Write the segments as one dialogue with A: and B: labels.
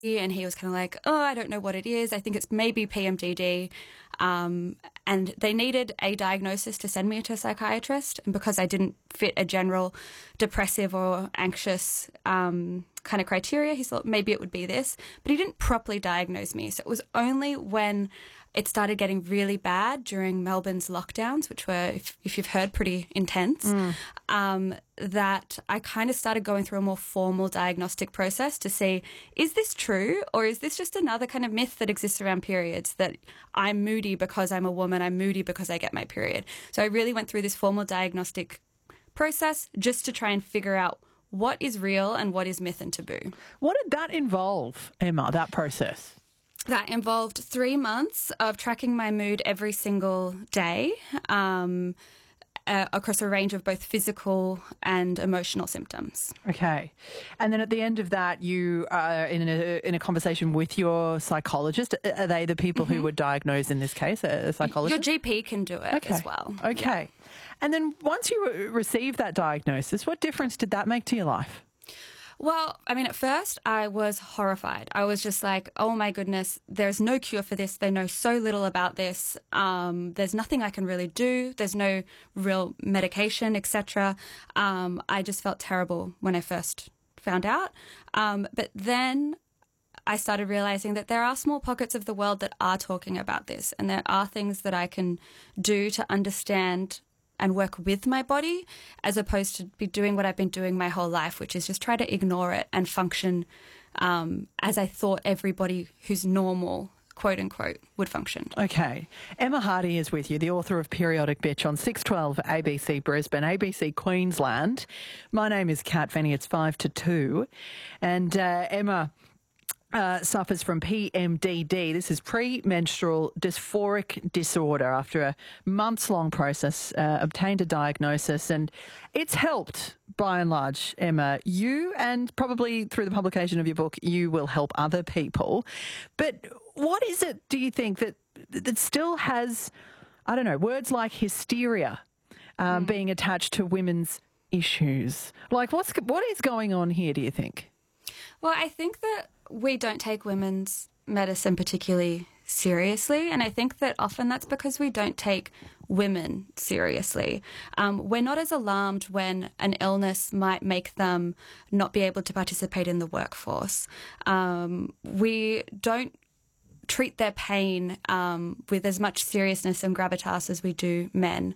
A: and he was kind of like, oh, I don't know what it is. I think it's maybe PMDD. And they needed a diagnosis to send me to a psychiatrist. And because I didn't fit a general depressive or anxious kind of criteria, he thought maybe it would be this. But he didn't properly diagnose me. So it was only when it started getting really bad during Melbourne's lockdowns, which were, if you've heard, pretty intense, that I kind of started going through a more formal diagnostic process to see, is this true, or is this just another kind of myth that exists around periods, that I'm moody because I'm a woman, I'm moody because I get my period. So I really went through this formal diagnostic process just to try and figure out what is real and what is myth and taboo.
B: What did that involve, Emma, that process?
A: That involved 3 months of tracking my mood every single day across a range of both physical and emotional symptoms.
B: Okay. And then at the end of that, you are in a conversation with your psychologist. Are they the people who would diagnose in this case, a psychologist?
A: Your GP can do it as well.
B: Okay. Yeah. And then once you received that diagnosis, what difference did that make to your life?
A: Well, I mean, at first I was horrified. I was just like, oh my goodness, there's no cure for this. They know so little about this. There's nothing I can really do. There's no real medication, etc. I just felt terrible when I first found out. But then I started realizing that there are small pockets of the world that are talking about this, and there are things that I can do to understand and work with my body, as opposed to be doing what I've been doing my whole life, which is just try to ignore it and function as I thought everybody who's normal, quote unquote, would function.
B: Okay. Emma Hardy is with you, the author of Periodic Bitch on 612 ABC Brisbane, ABC Queensland. My name is Kat Venny. It's 5 to 2. And Emma suffers from PMDD. This is premenstrual dysphoric disorder. After a months-long process, obtained a diagnosis, and it's helped, by and large, Emma. You, and probably through the publication of your book, you will help other people. But what is it, do you think, that still has, I don't know, words like hysteria being attached to women's issues? Like, what is going on here, do you think?
A: Well, I think that we don't take women's medicine particularly seriously, and I think that often that's because we don't take women seriously. We're not as alarmed when an illness might make them not be able to participate in the workforce. We don't treat their pain with as much seriousness and gravitas as we do men.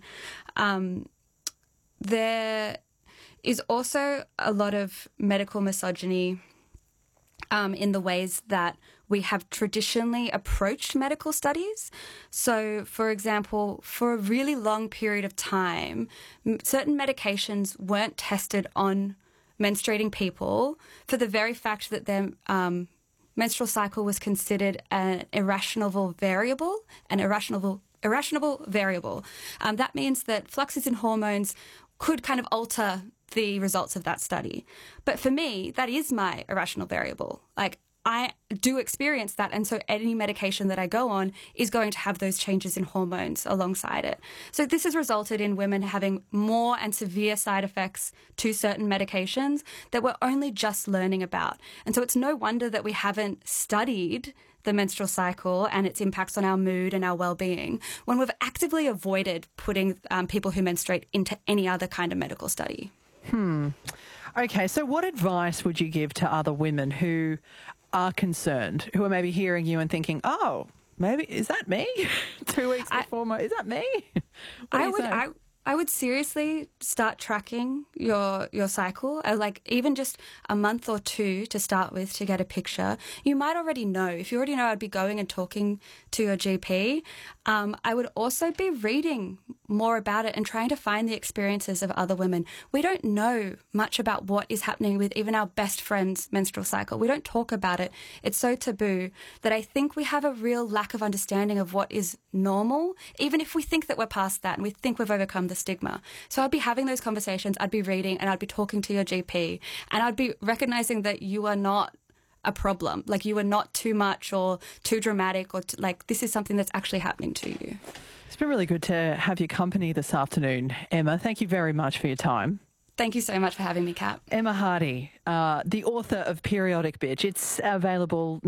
A: There is also a lot of medical misogyny in the ways that we have traditionally approached medical studies. So, for example, for a really long period of time, certain medications weren't tested on menstruating people for the very fact that their menstrual cycle was considered an irrational variable. That means that fluxes in hormones could kind of alter the results of that study. But for me, that is my irrational variable. Like, I do experience that, and so any medication that I go on is going to have those changes in hormones alongside it. So this has resulted in women having more and severe side effects to certain medications that we're only just learning about. And so it's no wonder that we haven't studied the menstrual cycle and its impacts on our mood and our well-being when we've actively avoided putting people who menstruate into any other kind of medical study.
B: Okay, so what advice would you give to other women who are concerned, who are maybe hearing you and thinking, oh, maybe, is that me? 2 weeks before is that me?
A: I would seriously start tracking your cycle, like even just a month or two to start with to get a picture. You might already know. If you already know, I'd be going and talking to your GP. I would also be reading more about it and trying to find the experiences of other women. We don't know much about what is happening with even our best friend's menstrual cycle. We don't talk about it. It's so taboo that I think we have a real lack of understanding of what is normal, even if we think that we're past that and we think we've overcome the stigma. So I'd be having those conversations, I'd be reading, and I'd be talking to your GP, and I'd be recognizing that you are not a problem. Like, you are not too much or too dramatic, or like, this is something that's actually happening to you.
B: It's been really good to have your company this afternoon, Emma. Thank you very much for your time.
A: Thank you so much for having me, Kat.
B: Emma Hardy, the author of Periodic Bitch. It's available